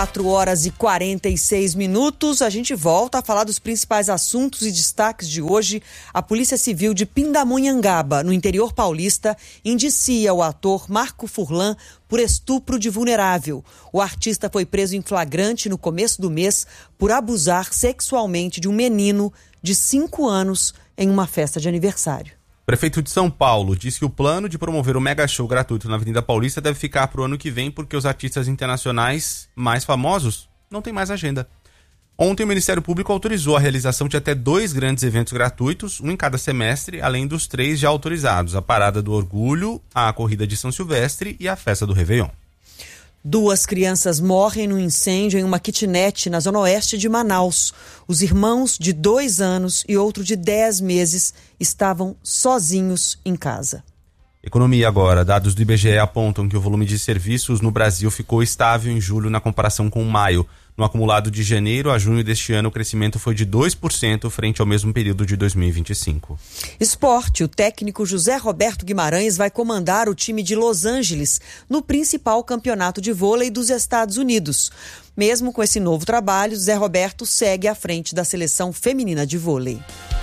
4h46. A gente volta a falar dos principais assuntos e destaques de hoje. A Polícia Civil de Pindamonhangaba, no interior paulista, indicia o ator Marco Furlan por estupro de vulnerável. O artista foi preso em flagrante no começo do mês por abusar sexualmente de um menino de 5 anos em uma festa de aniversário. O prefeito de São Paulo disse que o plano de promover o mega show gratuito na Avenida Paulista deve ficar para o ano que vem porque os artistas internacionais mais famosos não têm mais agenda. Ontem o Ministério Público autorizou a realização de até 2 grandes eventos gratuitos, um em cada semestre, além dos 3 já autorizados: a Parada do Orgulho, a Corrida de São Silvestre e a Festa do Réveillon. 2 crianças morrem no incêndio em uma kitnet na zona oeste de Manaus. Os irmãos de 2 anos e outro de 10 meses estavam sozinhos em casa. Economia agora. Dados do IBGE apontam que o volume de serviços no Brasil ficou estável em julho na comparação com maio. No acumulado de janeiro a junho deste ano, o crescimento foi de 2% frente ao mesmo período de 2025. Esporte. O técnico José Roberto Guimarães vai comandar o time de Los Angeles no principal campeonato de vôlei dos Estados Unidos. Mesmo com esse novo trabalho, José Roberto segue à frente da seleção feminina de vôlei.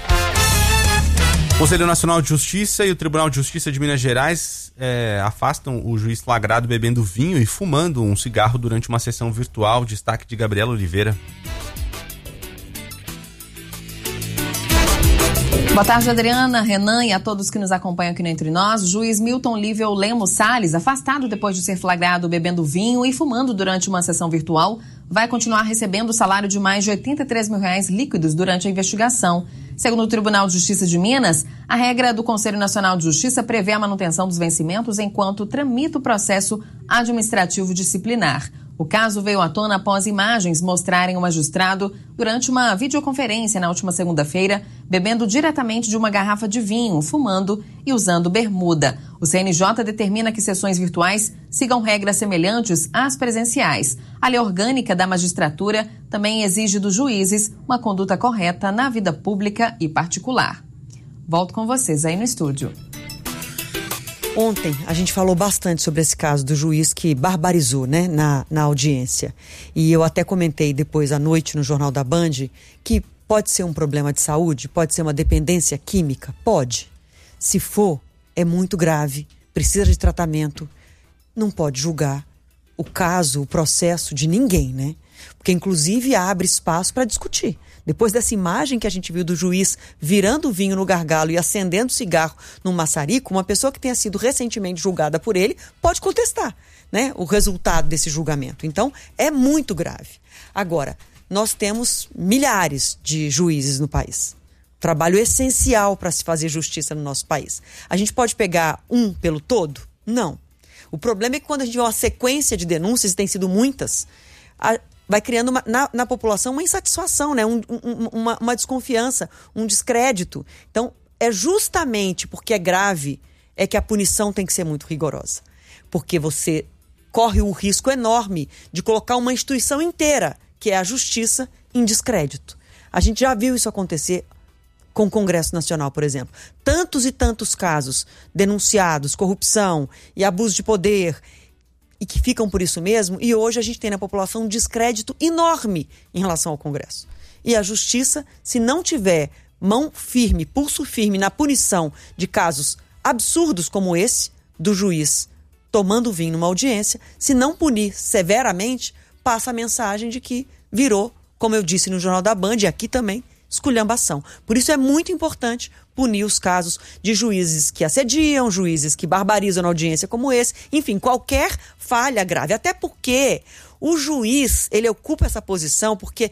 O Conselho Nacional de Justiça e o Tribunal de Justiça de Minas Gerais afastam o juiz flagrado bebendo vinho e fumando um cigarro durante uma sessão virtual. Destaque de Gabriela Oliveira. Boa tarde, Adriana, Renan e a todos que nos acompanham aqui no Entre Nós. O juiz Milton Lívio Lemos Salles, afastado depois de ser flagrado bebendo vinho e fumando durante uma sessão virtual, vai continuar recebendo o salário de mais de R$83 mil líquidos durante a investigação. Segundo o Tribunal de Justiça de Minas, a regra do Conselho Nacional de Justiça prevê a manutenção dos vencimentos enquanto tramita o processo administrativo disciplinar. O caso veio à tona após imagens mostrarem o magistrado durante uma videoconferência na última segunda-feira, bebendo diretamente de uma garrafa de vinho, fumando e usando bermuda. O CNJ determina que sessões virtuais sigam regras semelhantes às presenciais. A lei orgânica da magistratura também exige dos juízes uma conduta correta na vida pública e particular. Volto com vocês aí no estúdio. Ontem a gente falou bastante sobre esse caso do juiz que barbarizou, né, na audiência. E eu até comentei depois à noite no Jornal da Band que pode ser um problema de saúde, pode ser uma dependência química, pode. Se for, é muito grave, precisa de tratamento, não pode julgar o caso, o processo de ninguém, né? Porque inclusive abre espaço para discutir. Depois dessa imagem que a gente viu do juiz virando o vinho no gargalo e acendendo cigarro num maçarico, uma pessoa que tenha sido recentemente julgada por ele pode contestar, né, o resultado desse julgamento. Então, é muito grave. Agora, nós temos milhares de juízes no país. Trabalho essencial para se fazer justiça no nosso país. A gente pode pegar um pelo todo? Não. O problema é que quando a gente vê uma sequência de denúncias, e tem sido muitas, vai criando na população uma insatisfação, né? uma desconfiança, um descrédito. Então, é justamente porque é grave é que a punição tem que ser muito rigorosa. Porque você corre o risco enorme de colocar uma instituição inteira, que é a justiça, em descrédito. A gente já viu isso acontecer com o Congresso Nacional, por exemplo. Tantos e tantos casos denunciados, corrupção e abuso de poder, e que ficam por isso mesmo, e hoje a gente tem na população um descrédito enorme em relação ao Congresso. E a justiça, se não tiver mão firme, pulso firme na punição de casos absurdos como esse, do juiz tomando vinho numa audiência, se não punir severamente, passa a mensagem de que virou, como eu disse no Jornal da Band, e aqui também, esculhambação. Por isso é muito importante punir os casos de juízes que assediam, juízes que barbarizam na audiência como esse, enfim, qualquer falha grave. Até porque o juiz, ele ocupa essa posição porque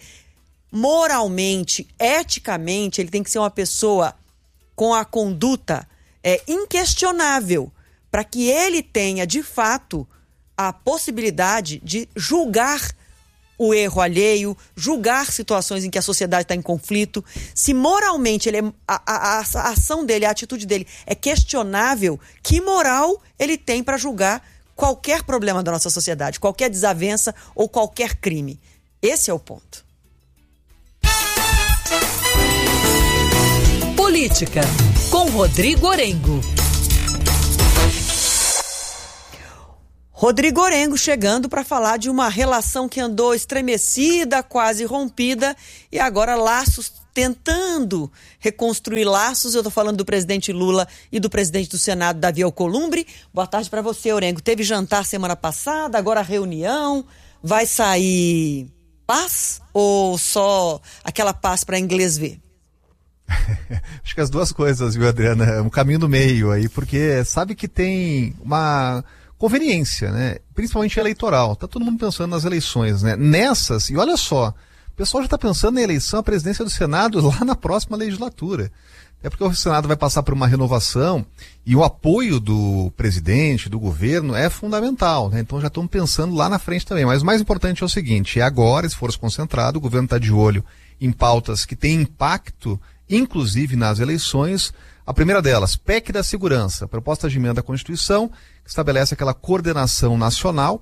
moralmente, eticamente, ele tem que ser uma pessoa com a conduta inquestionável, para que ele tenha, de fato, a possibilidade de julgar o erro alheio, julgar situações em que a sociedade está em conflito. Se moralmente a ação dele, a atitude dele é questionável, que moral ele tem para julgar qualquer problema da nossa sociedade, qualquer desavença ou qualquer crime? Esse é o ponto. Política, com Rodrigo Orengo. Rodrigo Orengo chegando para falar de uma relação que andou estremecida, quase rompida, e agora laços, tentando reconstruir laços. Eu estou falando do presidente Lula e do presidente do Senado, Davi Alcolumbre. Boa tarde para você, Orengo. Teve jantar semana passada, agora reunião. Vai sair paz ou só aquela paz para inglês ver? Acho que as duas coisas, viu, Adriana? É um caminho do meio aí, porque sabe que tem uma conveniência, né? Principalmente eleitoral. Tá todo mundo pensando nas eleições, né? Nessas, e olha só, o pessoal já está pensando na eleição à presidência do Senado lá na próxima legislatura. É porque o Senado vai passar por uma renovação e o apoio do presidente, do governo, é fundamental, né? Então já estamos pensando lá na frente também. Mas o mais importante é o seguinte, é agora, esforço concentrado, o governo está de olho em pautas que têm impacto, inclusive nas eleições. A primeira delas, PEC da Segurança, proposta de emenda à Constituição, que estabelece aquela coordenação nacional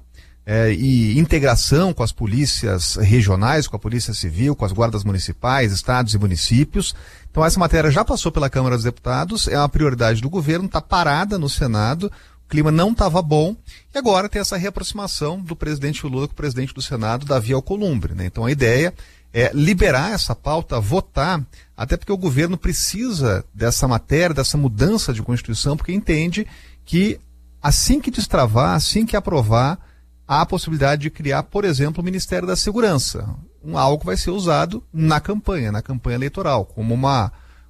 e integração com as polícias regionais, com a Polícia Civil, com as guardas municipais, estados e municípios. Então essa matéria já passou pela Câmara dos Deputados, é uma prioridade do governo, está parada no Senado, o clima não estava bom, e agora tem essa reaproximação do presidente Lula com o presidente do Senado, Davi Alcolumbre, né? Então a ideia é liberar essa pauta, votar, até porque o governo precisa dessa matéria, dessa mudança de Constituição, porque entende que assim que destravar, assim que aprovar, há a possibilidade de criar, por exemplo, o Ministério da Segurança. Algo que vai ser usado na campanha eleitoral, como uma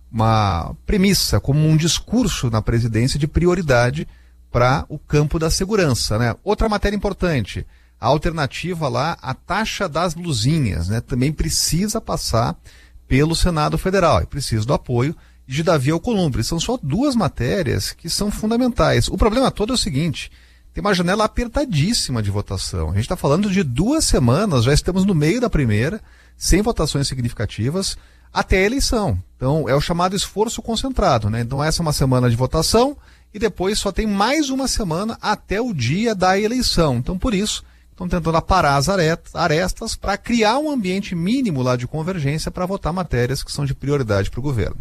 premissa, como um discurso na presidência de prioridade para o campo da segurança, né? Outra matéria importante, a alternativa lá, a taxa das luzinhas, né? Também precisa passar pelo Senado Federal e precisa do apoio de Davi Alcolumbre. São só duas matérias que são fundamentais. O problema todo é o seguinte, tem uma janela apertadíssima de votação. A gente está falando de 2 semanas, já estamos no meio da primeira, sem votações significativas, até a eleição. Então é o chamado esforço concentrado, né? Então essa é uma semana de votação e depois só tem mais uma semana até o dia da eleição. Então por isso estão tentando aparar as arestas para criar um ambiente mínimo lá de convergência para votar matérias que são de prioridade para o governo.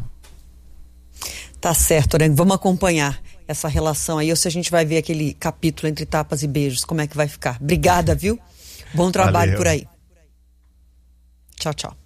Tá certo, Orengo. Vamos acompanhar essa relação aí, ou se a gente vai ver aquele capítulo entre tapas e beijos, como é que vai ficar. Obrigada, viu? Bom trabalho. Valeu. Por aí. Tchau, tchau.